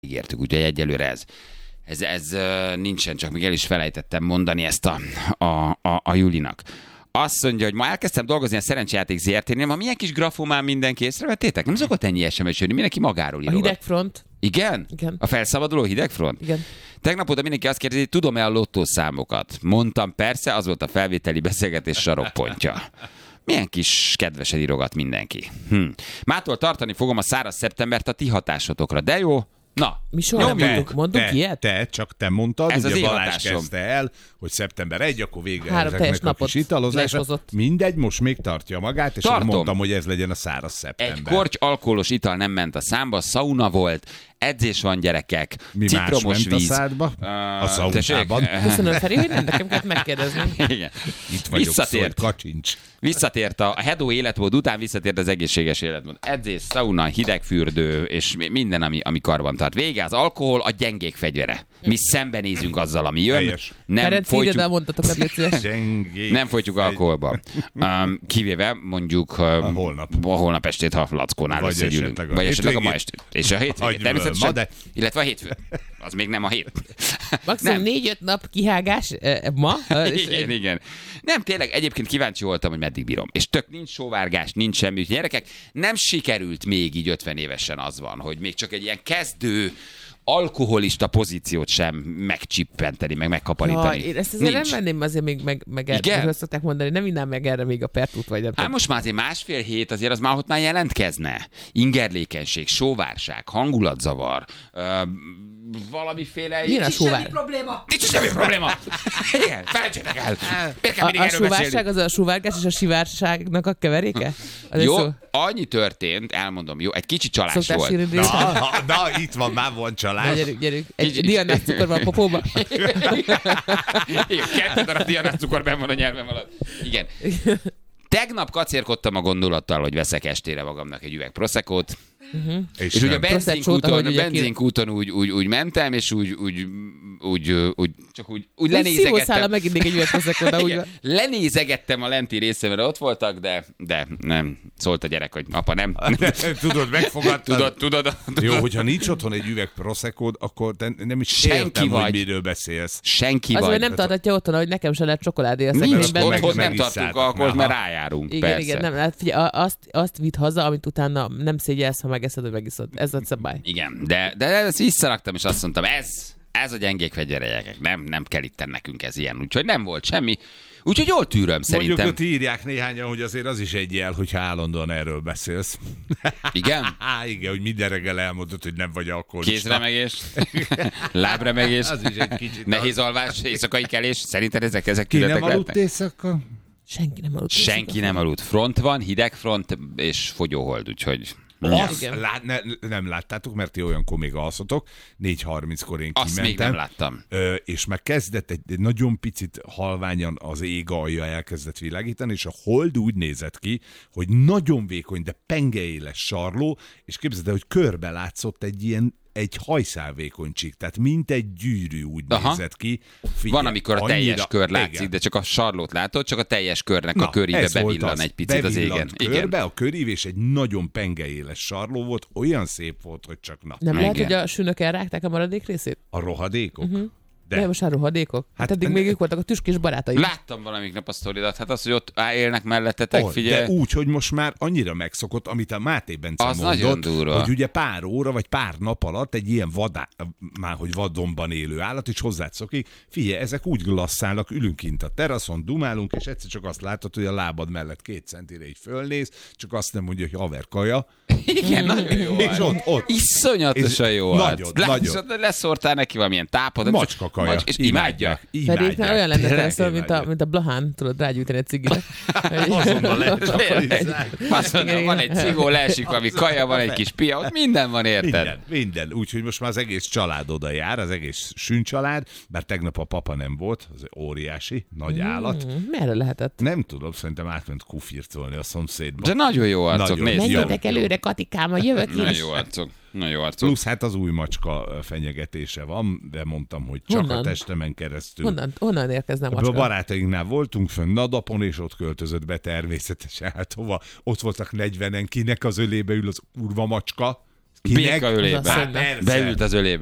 ígértük, úgyhogy egyelőre ez nincsen, csak még el is felejtettem mondani ezt a Julinak. Azt mondja, hogy ma elkezdtem dolgozni a Szerencsejáték ZRT-nél, ma milyen kis grafomán mindenki észrevettétek? Nem szokott ennyi SMS jönni, mindenki magáról írogat. A hidegfront. Igen? Igen. A felszabaduló hidegfront? Igen. Tegnap óta mindenki azt kérdezi, hogy tudom-e a lottószámokat? Mondtam, persze, az volt a felvételi beszélgetés sarokpontja. Milyen kis kedvesen írogat mindenki. Mától tartani fogom a száraz szeptembert a ti hatásotokra, de jó? Na, mi soha nem mondunk ilyet? Te mondtad, ez ugye az Balázs kezdte el, hogy szeptember 1, akkor vége 3 ezeknek a kis italozásra. Mindegy, most még tartja magát, és mondtam, hogy ez legyen a száraz szeptember. Egy korty alkoholos ital nem ment a számba, szauna volt, edzés van, gyerekek, mi citromos más ment víz. A szádba? A szaunában. Köszönöm, Feri, hogy nem nekem kellett megkérdezni. Igen. Itt vagyok, szól, kacsincs. Visszatért a hedó életmód után, visszatért az egészséges életmód. Edzés, szauna, hidegfürdő, és minden, ami karban tart. Vége az alkohol, a gyengék fegyvere. Mi szembenézünk azzal, ami jön. Helyes. Nem folytjuk alkoholba. Kivéve mondjuk holnap estét, ha Lackónál összegyűlünk. Vagy esetleg a ma estét. És a hétvégén. Természetesen. Illetve a hétfő. Az még nem a hét. Maximum 4-5 nap kihágás ma. Igen. Nem, tényleg egyébként kíváncsi voltam, hogy meddig bírom. És nincs sóvárgás, nincs semmi. Gyerekek, nem sikerült még így 50 évesen az van, hogy még csak egy ilyen kezdő alkoholista pozíciót sem megcsippenteni, meg megkaparítani. Én ezt azért nem menném azért még meg erre, szokták mondani, nem innám meg erre még a pertút vagy nem. Most már azért 1,5 hét azért az már ott már jelentkezne. Ingerlékenység, sóvárság, hangulatzavar, valamiféle... Milyen a sóvár? Nincs semmi probléma. Igen, felejtsétek el. A sóvárság az a sóvárgás és a sivárságnak a keveréke? Jó, annyi történt, elmondom, jó, egy kicsi csalás volt. Na, itt van, már van csalás. Gyerünk. Egy dianás cukor van a popóba. Igen, 2 darab dianás cukor benn van a nyelvem alatt. Igen. Tegnap kacérkodtam a gondolattal, hogy veszek estére magamnak egy üveg Proseccót. És ugye a benzinkúton úgy mentem, és úgy lenézegettem. Szívószállal meginnék egy üveg Proseccót. Lenézegettem a lenti részemre, ott voltak, de nem. Szólt a gyerek, hogy apa nem. Tudod, megfogadtad. Tudod. Jó, hogyha nincs otthon egy üveg Proseccód, akkor nem is értem, hogy miről beszélsz. Senki vagy. Azért nem tartatja otthon, hogy nekem se lehet csokoládé a szekényben. Nincs, otthon nem tartunk alkoholt, mert rájárunk. Igen, nem, hát figyelj, azt vidd haza, amit utána nem szégyelsz, ha megeszed, hogy megiszod. Ez a szabály. Igen, de ezt visszaraktam, és azt mondtam, ez a gyengék fegyverekek, nem kell itten nekünk ez ilyen. Úgyhogy nem volt semmi. Úgyhogy jól tűröm szerintem. Mondjuk ott írják néhányan, hogy azért az is egy jel, hogyha állandóan erről beszélsz. Igen? Igen, hogy minden reggel elmondod, hogy nem vagy alkoholista. Kézremegés, lábremegés, az is egy kicsit nehéz alvás, éjszakai kelés. Szerinted ezek tületek lehetnek? Ki nem aludt éjszaka? Senki nem aludt. Front van, hideg front és fogyóhold, úgyhogy... Nem láttátok, mert ti olyankor még alszotok. 4:30-kor én kimentem. Azt még nem láttam. És meg kezdett egy nagyon picit halványan az ég alja elkezdett világítani, és a hold úgy nézett ki, hogy nagyon vékony, de pengeéles sarló, és képzeld el, hogy körbe látszott egy hajszálvékony csík, tehát mint egy gyűrű úgy nézett ki. Figyelj, van, amikor a teljes kör látszik, igen. De csak a sarlót látod, csak a teljes körnek a köríve bevillan egy picit az égen. Körbe, a körív, és egy nagyon pengeéles sarló volt, olyan szép volt, hogy csak na. Nem lehet, hogy a sünök elrágták a maradék részét? A rohadékok? De most már rohadékok? Hát eddig még ők voltak a tüskés barátai. Láttam valamik nap a sztoridat, hát az, hogy ott élnek mellettetek, figyelj. De úgy, hogy most már annyira megszokott, amit a Máté Bence mondott, hogy ugye pár óra vagy pár nap alatt egy ilyen vadonban élő állat is hozzád szokik. Figyelj, ezek úgy glasszálnak, ülünk kint a teraszon, dumálunk, és egyszer csak azt látod, hogy a lábad mellett 2 centire így fölnéz, csak azt nem mondja, hogy haver kaja. Igen, nagyon jó. És ott. Iszonyatosan jó. Nagyon. Leszórtál neki valamilyen tápot. Macska kaja. És imádják. Pedig olyan lenne szól, mint a Blahán, tudod rágyújtani egy cigire. Azonnal lehet. Van egy cigó, leesik valami kaja, van egy kis pia, ott minden van, érted? Minden. Úgyhogy most már az egész család oda jár, az egész sűncsalád, bár tegnap a papa nem volt, az óriási, nagy állat. Merre lehetett? Nem tudom, szerintem átment kufirtolni a szomszédba. De nagyon jó arcok, nézd. Menjetek előre, Katikám, jövök én. Nagyon jó arcok. Plusz hát az új macska fenyegetése van, de mondtam, hogy csak a testemen keresztül. Honnan érkezne a macska? A barátainknál voltunk fönn Nadapon, és ott költözött be természetesen. Hát hova? Ott voltak 40-en, kinek az ölébe ül az kurva macska. Béka ölébe. Beült az ölébe.